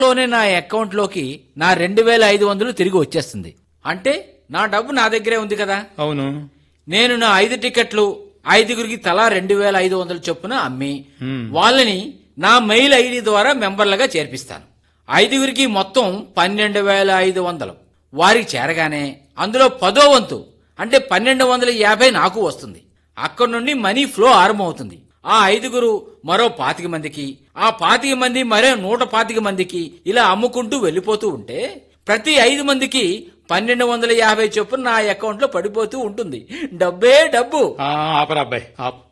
లోనే నా అకౌంట్లోకి నా 2500 తిరిగి వచ్చేస్తుంది. అంటే నా డబ్బు నా దగ్గరే ఉంది కదా. అవును. నేను నా 5 టికెట్లు 5గురికి తలా 2500 చొప్పున అమ్మి వాళ్ళని నా మెయిల్ ఐడి ద్వారా మెంబర్లుగా చేర్పిస్తాను. 5గురికి మొత్తం 12500 వారికి చేరగానే అందులో 10వ వంతు అంటే 1250 నాకు వస్తుంది. అక్కడి నుండి మనీ ఫ్లో ఆరంభమవుతుంది. ఆ 5గురు మరో 25 మందికి, ఆ 25 మంది మరో 125 మందికి ఇలా అమ్ముకుంటూ వెళ్ళిపోతూ ఉంటే ప్రతి 5 మందికి 1250 చొప్పున నా అకౌంట్ లో పడిపోతూ ఉంటుంది. డబ్బే డబ్బు. ఆపరాబ్బాయి,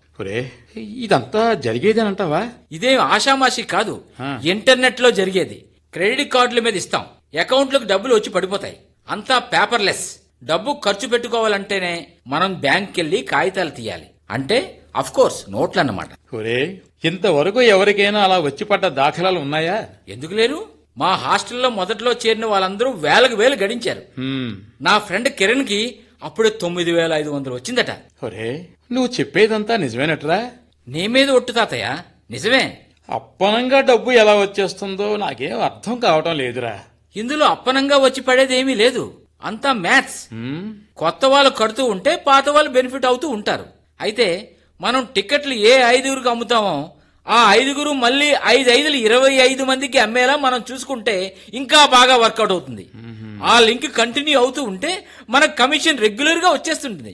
ఇదంతా జరిగేదేనంటావా? ఇదేం ఆషామాషి కాదు, ఇంటర్నెట్ లో జరిగేది. క్రెడిట్ కార్డుల మీద ఇస్తాం, అకౌంట్లకు డబ్బులు వచ్చి పడిపోతాయి. అంతా పేపర్లెస్. డబ్బు ఖర్చు పెట్టుకోవాలంటేనే మనం బ్యాంక్కెళ్లి కాగితాలు తీయాలి. అంటే అఫ్ కోర్స్ నోట్లన్నమాట. ఇంతవరకు ఎవరికైనా అలా వచ్చి పడ్డ దాఖలాలు ఉన్నాయా? ఎందుకు లేరు? మా హాస్టల్లో మొదట్లో చేరిన వాళ్ళందరూ వేలకు వేలు గడించారు. నా ఫ్రెండ్ కిరణ్ కి అప్పుడే 9500 వచ్చిందట. నువ్వు చెప్పేదంతా నిజమేనట్రా? నీ మీద ఒట్టు తాతయ్య, నిజమే. అప్పనంగా డబ్బు ఎలా వచ్చేస్తుందో నాకేం అర్థం కావటం లేదురా. ఇందులో అప్పనంగా వచ్చి పడేదేమీ లేదు, అంతా మ్యాథ్స్. కొత్త వాళ్ళు కడుతూ ఉంటే పాత వాళ్ళు బెనిఫిట్ అవుతూ ఉంటారు. అయితే మనం టికెట్లు ఏ 5గురికి అమ్ముతామో ఆ 5గురు మళ్ళీ 5 25 మందికి అమ్మేలా మనం చూసుకుంటే ఇంకా బాగా వర్కౌట్ అవుతుంది. ఆ లింక్ కంటిన్యూ అవుతూ ఉంటే మనకు కమిషన్ రెగ్యులర్ గా వచ్చేస్తుంటుంది.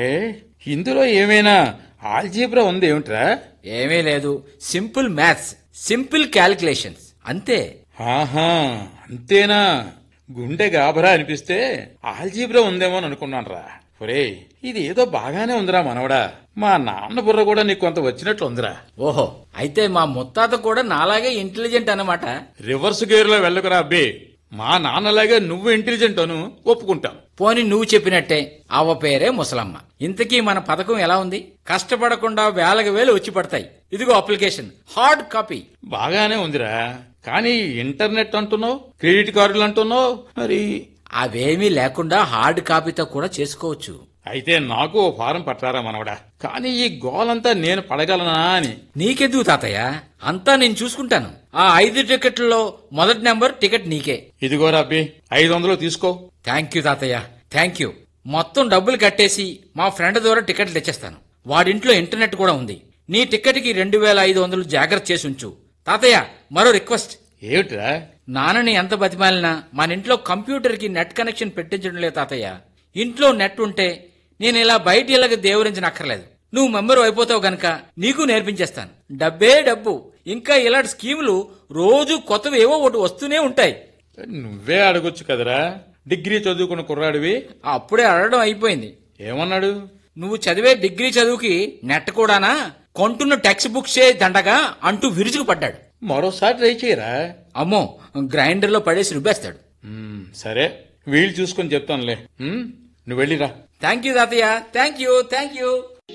ఇందులో ఏమైనా ఆల్జీబ్రా ఉంది ఏమిట్రా? ఏమీ లేదు, సింపుల్ మ్యాథ్స్, సింపుల్ క్యాలిక్యులేషన్స్ అంతే. ఆహా, అంతేనా? గుండె గాబరా అనిపిస్తే ఆల్జీబ్రా ఉందేమో అనుకున్నాను రా. ఇది ఏదో బాగానే ఉందిరా మనవడా. మా నాన్న బుర్ర కూడా నీకు కొంత వచ్చినట్లు ఉందిరా. ఓహో, అయితే మా ముత్తాత కూడా నాలాగే ఇంటెలిజెంట్ అన్నమాట. రివర్స్ గేర్లో వెళ్ళకురా అబ్బే. మా నాన్నలాగే నువ్వు ఇంటెలిజెంట్ అను ఒప్పుకుంటాను. పోని నువ్వు చెప్పినట్టే, అవ్వ పేరే ముసలమ్మ. ఇంతకీ మన పథకం ఎలా ఉంది? కష్టపడకుండా వేలకు వేలు వచ్చి పడతాయి. ఇదిగో అప్లికేషన్, హార్డ్ కాపీ. బాగానే ఉందిరా, కానీ ఇంటర్నెట్ అంటున్నావు, క్రెడిట్ కార్డులు అంటున్నావు, మరి అవేమీ లేకుండా హార్డ్ కాపీతో కూడా చేసుకోవచ్చు. అయితే నాకు ఓ ఫారం పట్టారా మనవడా. కానీ ఈ గోలంతా నేను పడగలనా అని. నీకెందుకు తాతయ్య, అంతా నేను చూసుకుంటాను. ఆ 5 టికెట్లలో మొదటి నెంబర్ టికెట్ నీకే. ఇదిగోరా అబ్బి, 500 తీసుకో. థ్యాంక్ యూ తాతయ్య, థ్యాంక్ యూ. మొత్తం డబ్బులు కట్టేసి మా ఫ్రెండ్ ద్వారా టికెట్లు తెచ్చేస్తాను. వాడింట్లో ఇంటర్నెట్ కూడా ఉంది. నీ టికెట్ కి 2500 జాగ్రత్త చేసి ఉంచు. తాతయ్య, మరో రిక్వెస్ట్. ఏమిట్రా? నాన్నని ఎంత బతిమాలినా మన ఇంట్లో కంప్యూటర్ కి నెట్ కనెక్షన్ పెట్టించడం లేదు తాతయ్య. ఇంట్లో నెట్ ఉంటే నేను ఇలా బయట ఇలాగ దేవరించనక్కర్లేదు. నువ్వు మెంబర్ అయిపోతావు గనక నీకు నేర్పించేస్తాను. డబ్బే డబ్బు. ఇంకా ఇలాంటి స్కీములు రోజు కొత్తవి ఏవో ఒకటి వస్తూనే ఉంటాయి. నువ్వే అడగొచ్చు కదరా, డిగ్రీ చదువుకున్న కుర్రాడివి. అప్పుడే అడగడం అయిపోయింది. ఏమన్నాడు? నువ్వు చదివే డిగ్రీ చదువుకి నెట్ కూడానా, కొంటున్న టెక్స్ట్ బుక్సే దండగా అంటూ విరుచుకుపడ్డాడు. మరోసారి ట్రై చేయరా. అమ్మో, గ్రైండర్ లో పడేసి రుబ్బేస్తాడు. సరే, వీలు చూసుకొని చెప్తానులే. నువ్వు వెళ్ళిరా. థ్యాంక్ యూ తాతయ్య, థ్యాంక్ యూ, థ్యాంక్ యూ.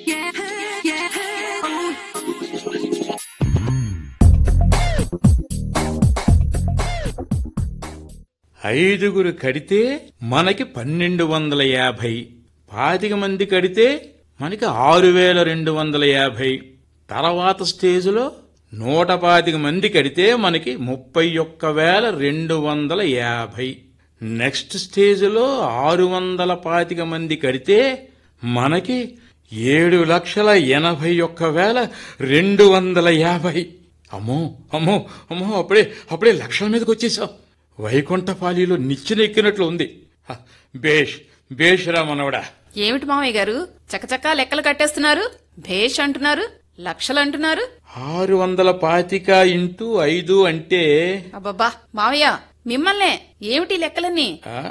5గురు కడితే మనకి 1250, 25 మంది కడితే మనకి 6250. తర్వాత స్టేజ్లో 125 మంది కడితే మనకి 31,250. నెక్స్ట్ స్టేజ్లో 625 మంది కడితే మనకి 7,81,250. అమ్మో అమ్మో అమ్మో, అప్పుడే లక్షల మీదకి వచ్చేసాం. వైకుంఠపాలిలో నిచ్చెన ఎక్కినట్లు ఉంది. బేష్ రా మనవడా. ఏమిటి మామయ్య గారు చకచకా లెక్కలు కట్టేస్తున్నారు? భేష్ అంటున్నారు, లక్షలు అంటున్నారు. 625 ఇంటూ 5 అంటే అబ్బబ్బా మామయ్య, మిమ్మల్నే ఏమిటి లెక్కలన్నీ?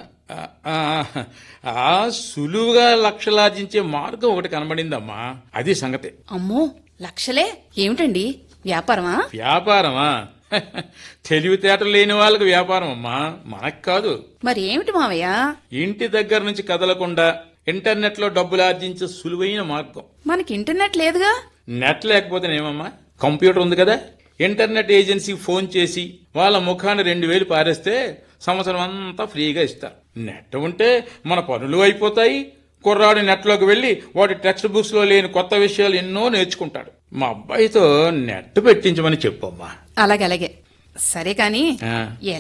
సులువుగా లక్షలార్జించే మార్గం ఒకటి కనబడిందమ్మా, అది సంగతి. అమ్మో, లక్షలే ఏమిటండి? వ్యాపారమా? వ్యాపారమా? తెలివితేటలు లేని వాళ్ళకి వ్యాపారం అమ్మా, మనకు కాదు. మరి ఏమిటి మావయ్య? ఇంటి దగ్గర నుంచి కదలకుండా ఇంటర్నెట్ లో డబ్బులు ఆర్జించే సులువైన మార్గం. మనకి ఇంటర్నెట్ లేదుగా. నెట్ లేకపోతేనేమమ్మా, కంప్యూటర్ ఉంది కదా. ఇంటర్నెట్ ఏజెన్సీ ఫోన్ చేసి వాళ్ళ ముఖాన్ని 2000 పారేస్తే సంవత్సరం అంతా ఫ్రీగా ఇస్తారు. నెట్ ఉంటే మన పనులు అయిపోతాయి. కుర్రాడు నెట్లోకి వెళ్లి వాడి టెక్స్ట్ బుక్స్ లో లేని కొత్త విషయాలు ఎన్నో నేర్చుకుంటాడు. మా అబ్బాయితో నెట్ పెట్టించమని చెప్పమ్మా. అలాగే. సరే కాని ఆ.